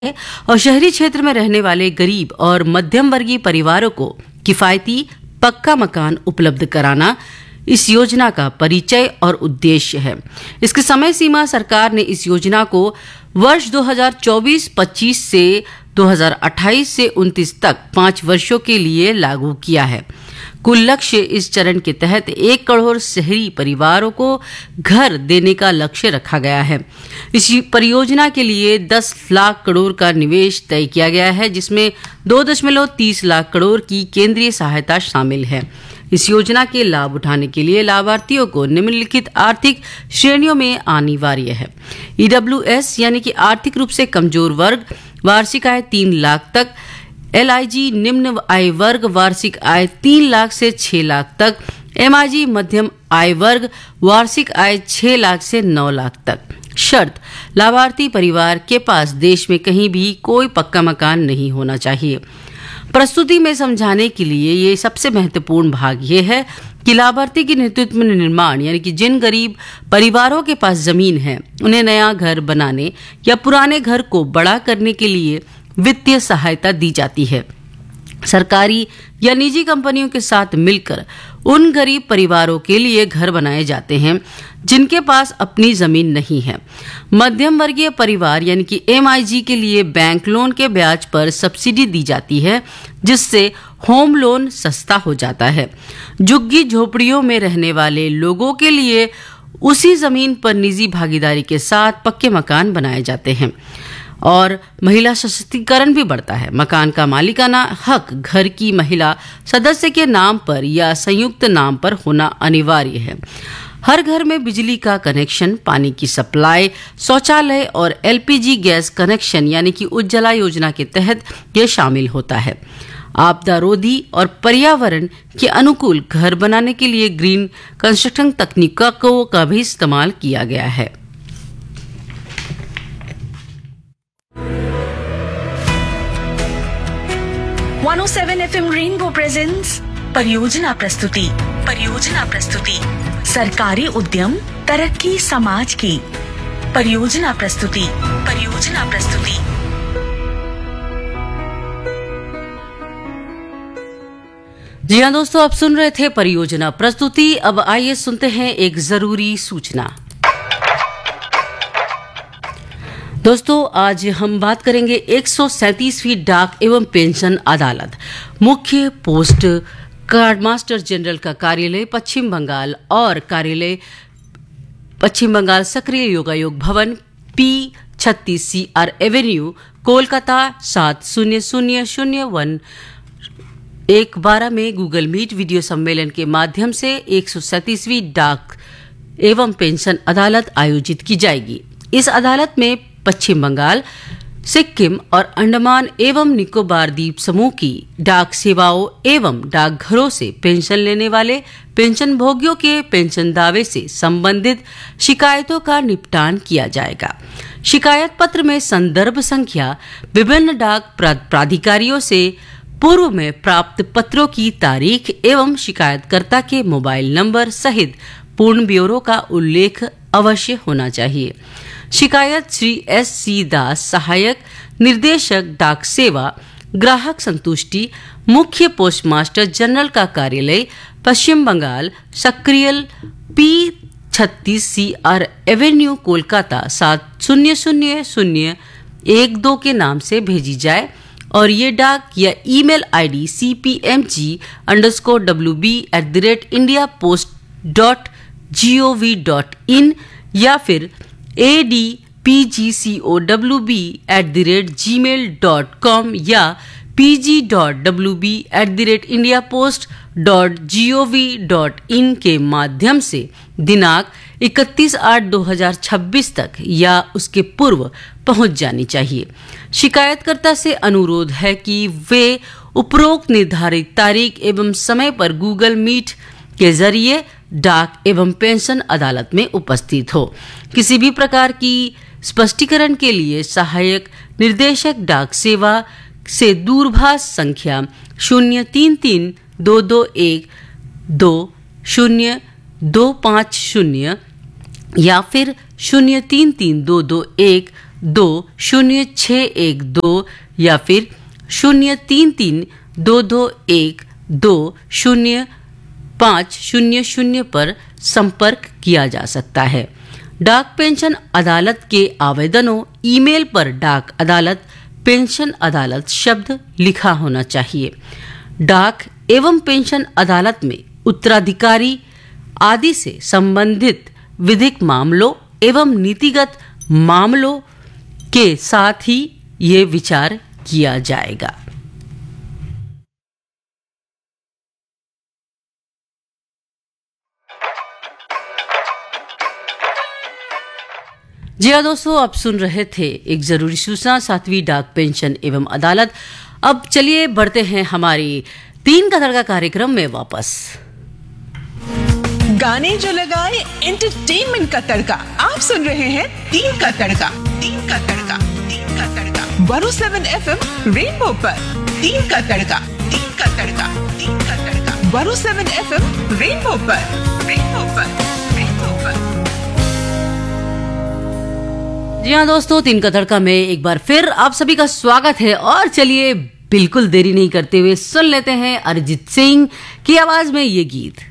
और शहरी क्षेत्र में रहने वाले गरीब और मध्यम वर्गीय परिवारों को किफायती पक्का मकान उपलब्ध कराना इस योजना का परिचय और उद्देश्य है। इसकी समय सीमा सरकार ने इस योजना को वर्ष 2024-25 से 2028 से 29 तक 5 वर्षों के लिए लागू किया है। कुल लक्ष्य इस चरण के तहत 1 करोड़ शहरी परिवारों को घर देने का लक्ष्य रखा गया है। इस परियोजना के लिए 10 लाख करोड़ का निवेश तय किया गया है, जिसमें 2.30 लाख करोड़ की केंद्रीय सहायता शामिल है। इस योजना के लाभ उठाने के लिए लाभार्थियों को निम्नलिखित आर्थिक श्रेणियों में अनिवार्य है। EWS यानी कि आर्थिक रूप से कमजोर वर्ग, वार्षिक आय 3 लाख तक। LIG निम्न आय वर्ग, वार्षिक आय 3 लाख से 6 लाख तक। MIG मध्यम आय वर्ग, वार्षिक आय 6 लाख से 9 लाख तक। शर्त: लाभार्थी परिवार के पास देश में कहीं भी कोई पक्का मकान नहीं होना चाहिए। प्रस्तुति में समझाने के लिए ये सबसे महत्वपूर्ण भाग ये है कि लाभार्थी के नेतृत्व में निर्माण यानी कि जिन गरीब परिवारों के पास जमीन है उन्हें नया घर बनाने या पुराने घर को बड़ा करने के लिए वित्तीय सहायता दी जाती है। सरकारी या निजी कंपनियों के साथ मिलकर उन गरीब परिवारों के लिए घर बनाए जाते हैं जिनके पास अपनी जमीन नहीं है। मध्यम वर्गीय परिवार यानी कि MIG के लिए बैंक लोन के ब्याज पर सब्सिडी दी जाती है, जिससे होम लोन सस्ता हो जाता है। झुग्गी झोपड़ियों में रहने वाले लोगों के लिए उसी जमीन पर निजी भागीदारी के साथ पक्के मकान बनाए जाते हैं और महिला सशक्तिकरण भी बढ़ता है। मकान का मालिकाना हक घर की महिला सदस्य के नाम पर या संयुक्त नाम पर होना अनिवार्य है। हर घर में बिजली का कनेक्शन, पानी की सप्लाई, शौचालय और LPG गैस कनेक्शन यानी कि उज्ज्वला योजना के तहत यह शामिल होता है। आपदा रोधी और पर्यावरण के अनुकूल घर बनाने के लिए ग्रीन कंस्ट्रक्शन तकनीकों का भी इस्तेमाल किया गया है। FM रेनबो प्रेजेंट्स परियोजना प्रस्तुति सरकारी उद्यम तरक्की समाज की परियोजना प्रस्तुति। जी हाँ दोस्तों, आप सुन रहे थे परियोजना प्रस्तुति। अब आइए सुनते हैं एक जरूरी सूचना। दोस्तों, आज हम बात करेंगे 137वीं डाक एवं पेंशन अदालत। मुख्य पोस्ट कार्ड मास्टर जनरल का कार्यालय पश्चिम बंगाल और कार्यालय पश्चिम बंगाल सक्रिय योगायोग भवन P36 CR एवेन्यू कोलकाता 70001 12 में गूगल मीट वीडियो सम्मेलन के माध्यम से 137वीं डाक एवं पेंशन अदालत आयोजित की जाएगी। इस अदालत में पश्चिम बंगाल, सिक्किम और अंडमान एवं निकोबार द्वीप समूह की डाक सेवाओं एवं डाकघरों से पेंशन लेने वाले पेंशन भोगियों के पेंशन दावे से संबंधित शिकायतों का निपटान किया जाएगा। शिकायत पत्र में संदर्भ संख्या, विभिन्न डाक प्राधिकारियों से पूर्व में प्राप्त पत्रों की तारीख एवं शिकायतकर्ता के मोबाइल नंबर सहित पूर्ण ब्यौरों का उल्लेख अवश्य होना चाहिए। शिकायत श्री S.C. दास, सहायक निर्देशक डाक सेवा, ग्राहक संतुष्टि, मुख्य पोस्टमास्टर जनरल का कार्यालय पश्चिम बंगाल, सक्रिय P36 CR एवेन्यू कोलकाता 70001 के नाम से भेजी जाए और ये डाक या ईमेल ID cpmg_indiapost.gov.in या फिर adpgcowb@gmail.com या pg.wb@indiapost.gov.in के माध्यम से दिनांक 31/8/2026 तक या उसके पूर्व पहुंच जानी चाहिए। शिकायतकर्ता से अनुरोध है कि वे उपरोक्त निर्धारित तारीख एवं समय पर गूगल मीट के जरिए डाक एवं पेंशन अदालत में उपस्थित हो। किसी भी प्रकार की स्पष्टीकरण के लिए सहायक निर्देशक डाक सेवा से दूरभाष संख्या 033-221-20250 या फिर 033-221 033-20612 या फिर 033-221-20500 पर संपर्क किया जा सकता है। डाक पेंशन अदालत के आवेदनों ईमेल पर डाक अदालत पेंशन अदालत शब्द लिखा होना चाहिए। डाक एवं पेंशन अदालत में उत्तराधिकारी आदि से संबंधित विधिक मामलों एवं नीतिगत मामलों के साथ ही ये विचार किया जाएगा। जी हाँ दोस्तों, आप सुन रहे थे एक जरूरी सूचना, 7वीं डाक पेंशन एवं अदालत। अब चलिए बढ़ते हैं हमारी 3 का तड़का कार्यक्रम में वापस। गाने जो लगाए एंटरटेनमेंट का तड़का, आप सुन रहे हैं 3 का तड़का, 3 का तड़का, 3 का तड़का 107 FM रेनबो पर। 3 का तड़का, 3 का तड़का, 3 का तड़का 107 FM रेनबो पर, रेनबो पर, रेनबो पर। जी हाँ दोस्तों, 3 का तड़का में एक बार फिर आप सभी का स्वागत है और चलिए बिल्कुल देरी नहीं करते हुए सुन लेते हैं अरिजीत सिंह की आवाज में ये गीत।